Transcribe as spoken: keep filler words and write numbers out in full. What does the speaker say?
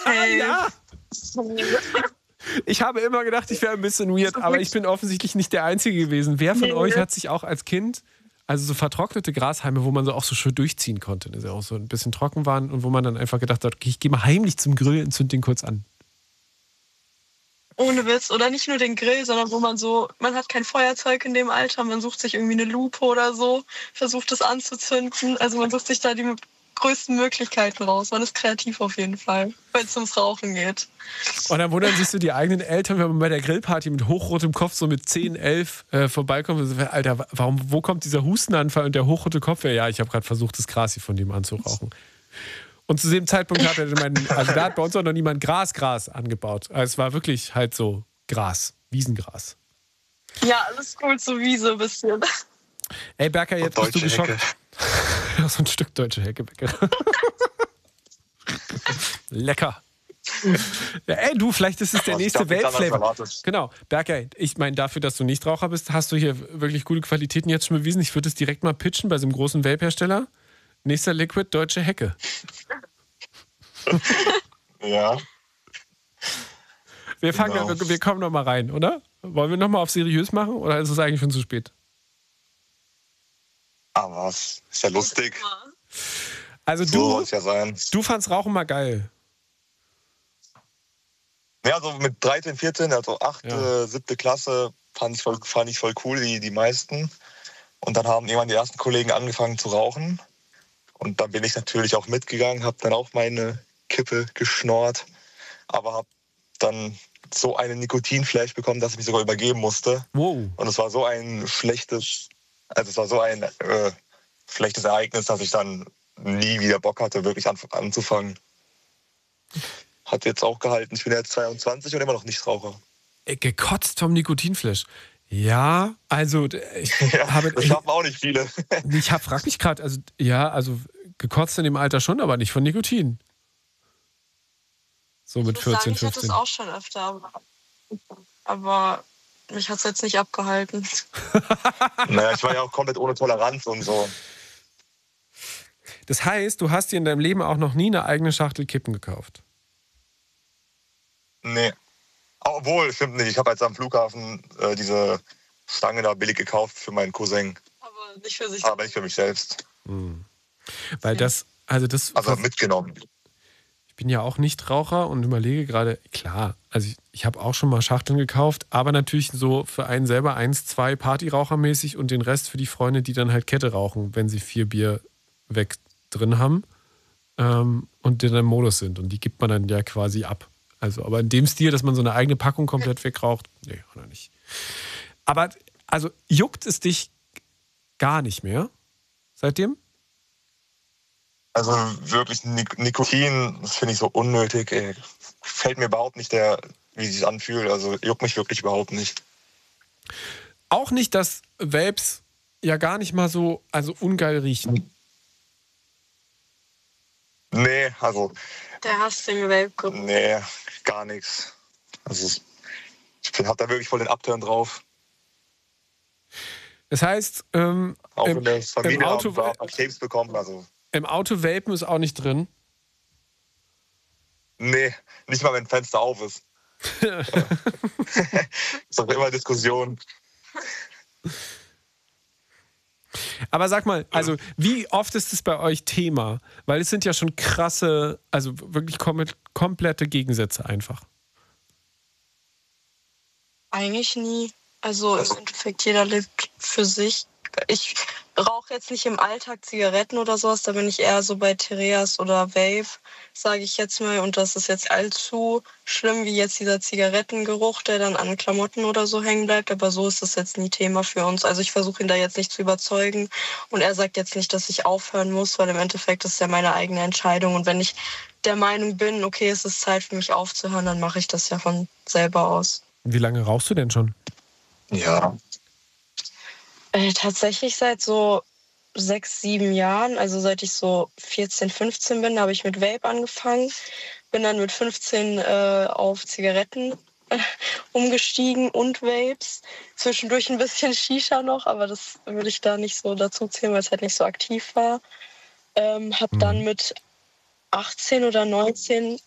Ja! Ich habe immer gedacht, ich wäre ein bisschen weird, aber ich bin offensichtlich nicht der Einzige gewesen. Wer von euch hat sich auch als Kind, also so vertrocknete Grashalme, wo man so auch so schön durchziehen konnte, dass sie auch so ein bisschen trocken waren und wo man dann einfach gedacht hat, okay, ich gehe mal heimlich zum Grill und zünd den kurz an. Ohne Witz. Oder nicht nur den Grill, sondern wo man so, man hat kein Feuerzeug in dem Alter, man sucht sich irgendwie eine Lupe oder so, versucht es anzuzünden. Also man sucht sich da die größten Möglichkeiten raus. Man ist kreativ auf jeden Fall, wenn es ums Rauchen geht. Und dann wundern sich so die eigenen Eltern, wenn man bei der Grillparty mit hochrotem Kopf so mit zehn, elf äh, vorbeikommt. Und so, Alter, warum, wo kommt dieser Hustenanfall und der hochrote Kopf? Ja, ich habe gerade versucht, das Gras hier von dem anzurauchen. Und zu dem Zeitpunkt hat er mein, also da hat bei uns auch noch niemand Gras, Gras angebaut. Also es war wirklich halt so Gras, Wiesengras. Ja, alles cool zur Wiese ein bisschen. Ey, Berker, jetzt bist du geschockt. So ein Stück deutsche Hecke, Berker. Lecker. Ja, ey, du, vielleicht ist es der nächste Weltflavor. Genau, Berker, ich meine, dafür, dass du nicht Raucher bist, hast du hier wirklich gute Qualitäten jetzt schon bewiesen. Ich würde es direkt mal pitchen bei so einem großen Vape-Hersteller. Nächster Liquid, deutsche Hecke. Ja. Wir, fangen, Genau. wir, wir kommen noch mal rein, oder? Wollen wir noch mal auf seriös machen oder ist es eigentlich schon zu spät? Ah, was? Ist ja lustig. Also So du, soll's ja sein. du fandst Rauchen mal geil. Ja, so mit dreizehn, vierzehn, also achte, Ja. siebte Klasse, fand ich voll, fand ich voll cool, die, die meisten. Und dann haben irgendwann die ersten Kollegen angefangen zu rauchen. Und dann bin ich natürlich auch mitgegangen, habe dann auch meine Kippe geschnorrt, aber habe dann so einen Nikotinflash bekommen, dass ich mich sogar übergeben musste. Wow. Und es war so ein schlechtes, also es war so ein äh, schlechtes Ereignis, dass ich dann nie wieder Bock hatte, wirklich an, anzufangen. Hat jetzt auch gehalten. Ich bin jetzt zweiundzwanzig und immer noch Nichtraucher. Ey, gekotzt vom Nikotinflash. Ja, also ich Ja, habe... das schaffen auch nicht viele. Ich hab, frag mich gerade, also ja, also gekotzt in dem Alter schon, aber nicht von Nikotin. So mit Ich muss vierzehn, sagen, ich hatte es fünfzehn. auch schon öfter, aber, aber mich hat es jetzt nicht abgehalten. Naja, ich war ja auch komplett ohne Toleranz und so. Das heißt, du hast dir in deinem Leben auch noch nie eine eigene Schachtel Kippen gekauft. Nee. Obwohl, stimmt nicht. Ich habe jetzt am Flughafen äh, diese Stange da billig gekauft für meinen Cousin. Aber nicht für sich. Aber nicht für mich selbst. Mhm. Weil das, also das... Also mitgenommen. Ich bin ja auch Nichtraucher und überlege gerade, klar, also ich, ich habe auch schon mal Schachteln gekauft, aber natürlich so für einen selber eins, zwei Partyrauchermäßig und den Rest für die Freunde, die dann halt Kette rauchen, wenn sie vier Bier weg drin haben ähm, und in einem Modus sind. Und die gibt man dann ja quasi ab. Also, aber in dem Stil, dass man so eine eigene Packung komplett wegraucht, nee, oder nicht. Aber, also, juckt es dich gar nicht mehr seitdem? Also wirklich Nik- Nikotin, das finde ich so unnötig. Ey. Fällt mir überhaupt nicht, der, wie es sich anfühlt. Also juckt mich wirklich überhaupt nicht. Auch nicht, dass Vapes ja gar nicht mal so, also ungeil riechen. Nee, also, Der hasst den Vape. nee, gar nichts. Also ich habe da wirklich voll den Upturn drauf. Das heißt, ähm, Auch im, in der Familie im Auto, haben wir auch Tapes bekommen. Also im Auto vapen ist auch nicht drin. nee, nicht mal wenn ein Fenster auf ist. Ist doch immer Diskussion. Aber sag mal, also wie oft ist es bei euch Thema? Weil es sind ja schon krasse, also wirklich kom komplette Gegensätze einfach. Eigentlich nie. Also im Endeffekt, jeder lebt für sich. Ich rauche jetzt nicht im Alltag Zigaretten oder sowas, da bin ich eher so bei Tereas oder Vape, sage ich jetzt mal. Und das ist jetzt allzu schlimm wie jetzt dieser Zigarettengeruch, der dann an Klamotten oder so hängen bleibt. Aber so ist das jetzt nie Thema für uns. Also ich versuche ihn da jetzt nicht zu überzeugen. Und er sagt jetzt nicht, dass ich aufhören muss, weil im Endeffekt ist ja meine eigene Entscheidung. Und wenn ich der Meinung bin, okay, es ist Zeit für mich aufzuhören, dann mache ich das ja von selber aus. Wie lange rauchst du denn schon? Ja. Äh, tatsächlich seit so sechs, sieben Jahren, also seit ich so vierzehn, fünfzehn bin, habe ich mit Vape angefangen. Bin dann mit fünfzehn äh, auf Zigaretten äh, umgestiegen und Vapes. Zwischendurch ein bisschen Shisha noch, aber das würde ich da nicht so dazu zählen, weil es halt nicht so aktiv war. Ähm, habe Mhm. dann mit achtzehn oder neunzehn